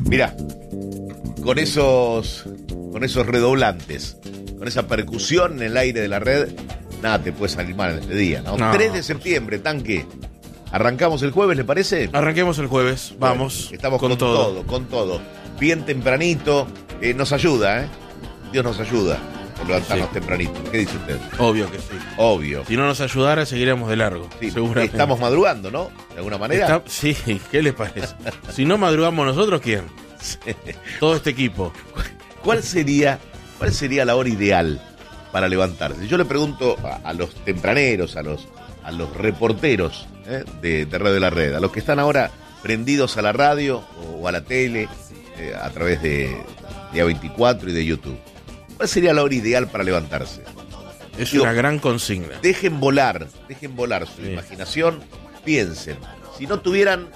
Mirá, con esos redoblantes, con esa percusión en el aire de la red, nada te puede salir mal en este día, ¿no? No. 3 de septiembre, Tanque. ¿Arrancamos el jueves, le parece? Arranquemos el jueves, vamos. Bueno, estamos con todo. Bien tempranito, nos ayuda, ¿eh? Dios nos ayuda por levantarnos tempranito. ¿Qué dice usted? Obvio que sí. Obvio. Si no nos ayudara, seguiríamos de largo. Sí, seguramente. estamos madrugando, ¿no? De alguna manera. Sí, ¿qué les parece? Si no madrugamos nosotros, ¿quién? Todo este equipo. ¿Cuál sería la hora ideal para levantarse? Yo le pregunto a los tempraneros, a los reporteros de Radio de la Red, a los que están ahora prendidos a la radio o a la tele, a través de A24 y de YouTube. ¿Cuál sería la hora ideal para levantarse? Es una gran consigna. Dejen volar su imaginación, piensen. Si no tuvieran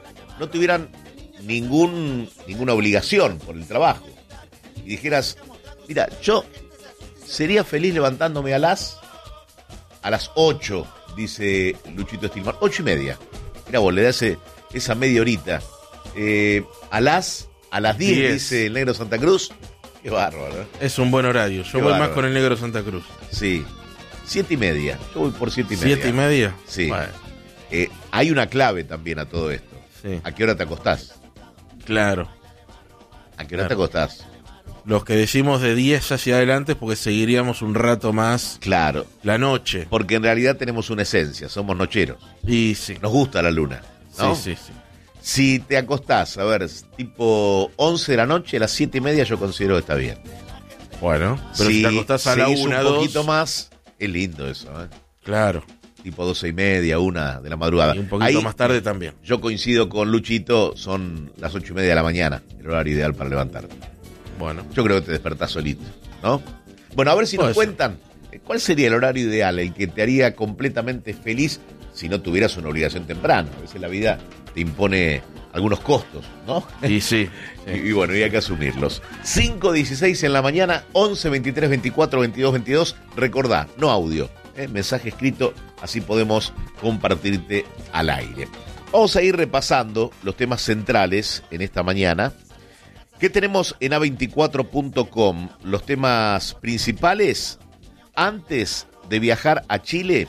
ninguna obligación por el trabajo y dijeras, mira, yo sería feliz levantándome a las 8, dice Luchito Stilman, 8:30. Mira vos, le das esa media horita. A las 10, dice el Negro Santa Cruz. Qué bárbaro, ¿eh? Es un buen horario. Yo voy más con el Negro Santa Cruz. Sí. 7:30. Yo voy por 7:30. 7:30. Sí. Bueno. Hay una clave también a todo esto. Sí. ¿A qué hora te acostás? Claro. ¿A qué hora te acostás? Los que decimos de 10 hacia adelante porque seguiríamos un rato más. Claro. La noche. Porque en realidad tenemos una esencia, somos nocheros. Y sí. Nos gusta la luna, ¿no? Sí. Si te acostás, a ver, tipo 11 de la noche, a las 7:30 yo considero que está bien. Bueno, pero si te acostás a la 1, 2... un poquito más, es lindo eso, ¿eh? Claro. Tipo 12:30, 1 de la madrugada. Y un poquito más tarde también. Yo coincido con Luchito, son las 8:30 de la mañana, el horario ideal para levantarte. Bueno. Yo creo que te despertás solito, ¿no? Bueno, a ver si nos cuentan, ¿cuál sería el horario ideal, el que te haría completamente feliz si no tuvieras una obligación temprana? A veces la vida te impone algunos costos, ¿no? Y sí. Y bueno, hay que asumirlos. 5:16 en la mañana, 11 23 24 22 22. Recordá, no audio, mensaje escrito, así podemos compartirte al aire. Vamos a ir repasando los temas centrales en esta mañana. ¿Qué tenemos en A24.com? Los temas principales antes de viajar a Chile,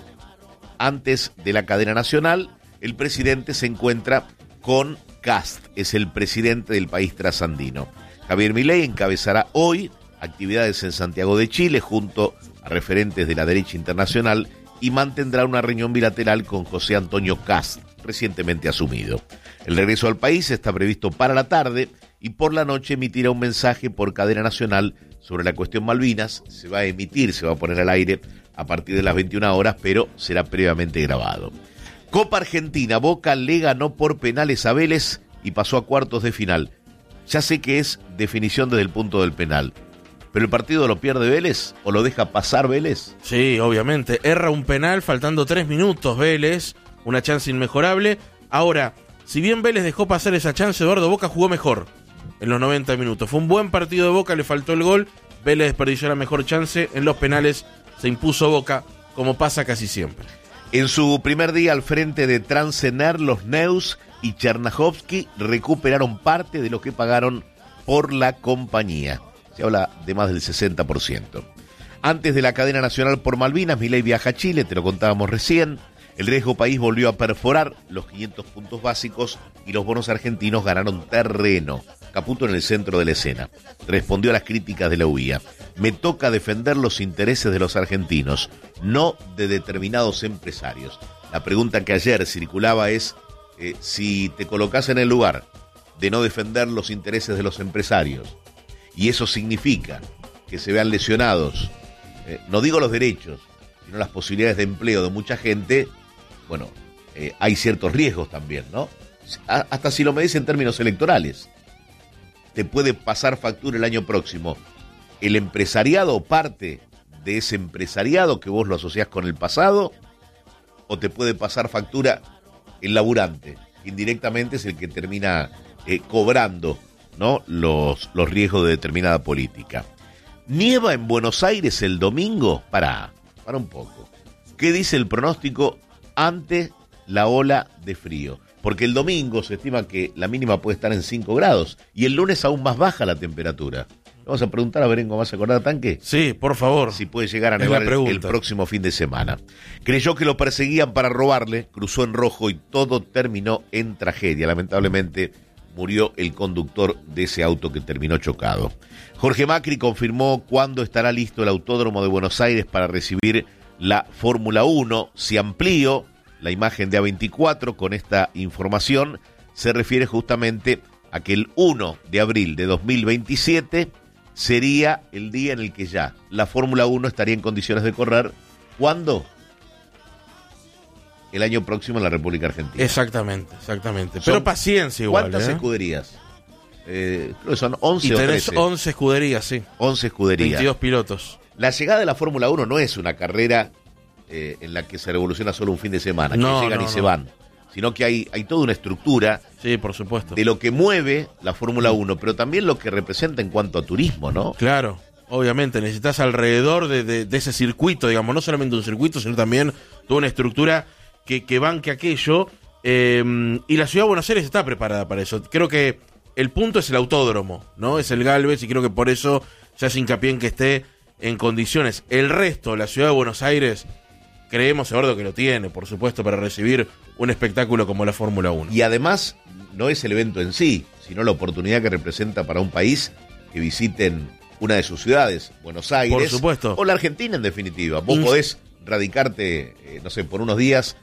antes de la cadena nacional. El presidente se encuentra con Kast, es el presidente del país trasandino. Javier Milei encabezará hoy actividades en Santiago de Chile junto a referentes de la derecha internacional y mantendrá una reunión bilateral con José Antonio Kast, recientemente asumido. El regreso al país está previsto para la tarde y por la noche emitirá un mensaje por cadena nacional sobre la cuestión Malvinas. Se va a poner al aire a partir de las 21 horas, pero será previamente grabado. Copa Argentina, Boca le ganó por penales a Vélez y pasó a cuartos de final. Ya sé que es definición desde el punto del penal, pero el partido lo pierde Vélez o lo deja pasar Vélez. Sí, obviamente. Erra un penal faltando 3 minutos Vélez, una chance inmejorable. Ahora, si bien Vélez dejó pasar esa chance, Eduardo, Boca jugó mejor en los 90 minutos. Fue un buen partido de Boca, le faltó el gol. Vélez desperdició la mejor chance. En los penales se impuso Boca, como pasa casi siempre. En su primer día al frente de Transener, los Neus y Chernahovsky recuperaron parte de lo que pagaron por la compañía. Se habla de más del 60%. Antes de la cadena nacional por Malvinas, Milei viaja a Chile, te lo contábamos recién. El riesgo país volvió a perforar los 500 puntos básicos y los bonos argentinos ganaron terreno. Caputo en el centro de la escena. Respondió a las críticas de la UIA. Me toca defender los intereses de los argentinos, no de determinados empresarios. La pregunta que ayer circulaba es si te colocas en el lugar de no defender los intereses de los empresarios y eso significa que se vean lesionados, no digo los derechos, sino las posibilidades de empleo de mucha gente, bueno, hay ciertos riesgos también, ¿no? Hasta si lo medís en términos electorales. Te puede pasar factura el año próximo el empresariado o parte de ese empresariado que vos lo asociás con el pasado, o te puede pasar factura el laburante, que indirectamente es el que termina cobrando, ¿no?, los riesgos de determinada política. Nieva en Buenos Aires el domingo. Para un poco. ¿Qué dice el pronóstico ante la ola de frío? porque el domingo se estima que la mínima puede estar en 5 grados y el lunes aún más baja la temperatura. Vamos a preguntar a Berengo, ¿vas a acordar, Tanque? Sí, por favor. Si puede llegar a nevar el próximo fin de semana. Creyó que lo perseguían para robarle, cruzó en rojo y todo terminó en tragedia. Lamentablemente murió el conductor de ese auto que terminó chocado. Jorge Macri confirmó cuándo estará listo el Autódromo de Buenos Aires para recibir la Fórmula 1. Si amplió la imagen de A24 con esta información, se refiere justamente a que el 1 de abril de 2027 sería el día en el que ya la Fórmula 1 estaría en condiciones de correr. ¿Cuándo? El año próximo en la República Argentina. Exactamente. Pero paciencia igual. ¿Cuántas escuderías? Creo que son 11 o 13. Y tenés 11 escuderías, sí. 11 escuderías. 22 pilotos. La llegada de la Fórmula 1 no es una carrera en la que se revoluciona solo un fin de semana, que llegan y se van, sino que hay toda una estructura, sí, por supuesto, de lo que mueve la Fórmula 1, pero también lo que representa en cuanto a turismo, ¿no? Claro, obviamente necesitas alrededor de ese circuito, digamos, no solamente un circuito, sino también toda una estructura que banque aquello, y la Ciudad de Buenos Aires está preparada para eso. Creo que el punto es el autódromo, ¿no? Es el Galvez, y creo que por eso se hace hincapié en que esté en condiciones. El resto, la Ciudad de Buenos Aires, creemos, Eduardo, que lo tiene, por supuesto, para recibir un espectáculo como la Fórmula 1. Y además, no es el evento en sí, sino la oportunidad que representa para un país que visiten una de sus ciudades, Buenos Aires. Por supuesto. O la Argentina, en definitiva. Vos podés radicarte, no sé, por unos días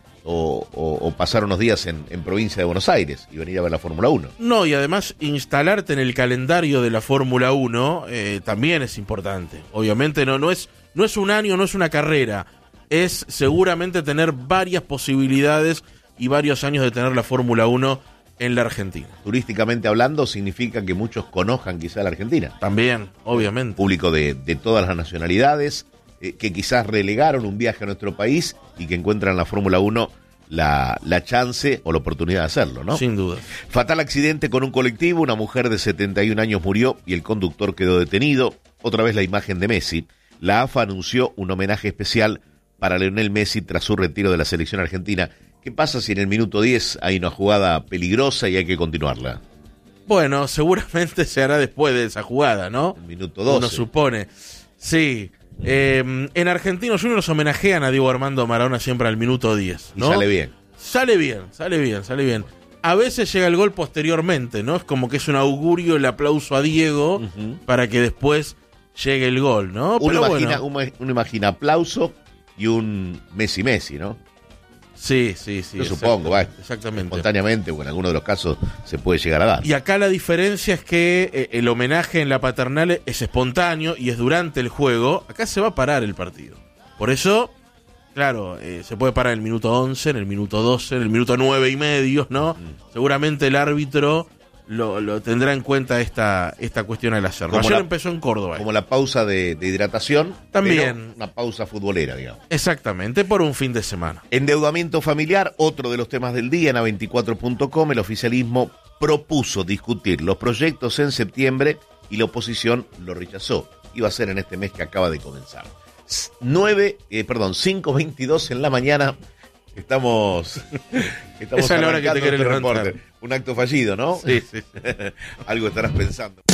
o pasar unos días en provincia de Buenos Aires y venir a ver la Fórmula 1. No, y además instalarte en el calendario de la Fórmula 1 también es importante. Obviamente no es un año, no es una carrera. Es seguramente tener varias posibilidades y varios años de tener la Fórmula 1 en la Argentina. Turísticamente hablando, significa que muchos conozcan quizá la Argentina. También, obviamente. Público de todas las nacionalidades, que quizás relegaron un viaje a nuestro país y que encuentran en la Fórmula 1 la chance o la oportunidad de hacerlo, ¿no? Sin duda. Fatal accidente con un colectivo, una mujer de 71 años murió y el conductor quedó detenido. Otra vez la imagen de Messi. La AFA anunció un homenaje especial para Lionel Messi tras su retiro de la selección argentina. ¿Qué pasa si en el minuto 10 hay una jugada peligrosa y hay que continuarla? Bueno, seguramente se hará después de esa jugada, ¿no? El minuto 12. Uno supone. Sí. En Argentinos Juniors homenajean a Diego Armando Maradona siempre al minuto 10, ¿no? Y sale bien. Sale bien. A veces llega el gol posteriormente, ¿no? Es como que es un augurio el aplauso a Diego para que después llegue el gol, ¿no? Uno imagina aplauso y un Messi, ¿no? Sí. Yo supongo, exactamente. Espontáneamente, o en algunos de los casos se puede llegar a dar. Y acá la diferencia es que el homenaje en la paternal es espontáneo y es durante el juego. Acá se va a parar el partido. Por eso, claro, se puede parar en el minuto 11, en el minuto 12, en el minuto 9 y medio, ¿no? Seguramente el árbitro lo tendrá en cuenta esta cuestión al hacerlo. Ayer empezó en Córdoba. Como la pausa de hidratación. También. Una pausa futbolera, digamos. Exactamente, por un fin de semana. Endeudamiento familiar, otro de los temas del día en A24.com. El oficialismo propuso discutir los proyectos en septiembre y la oposición lo rechazó. Iba a ser en este mes que acaba de comenzar. 5:22 en la mañana. Estamos esa es la hora que te querés levantar. Un acto fallido, ¿no? Sí. Algo estarás pensando.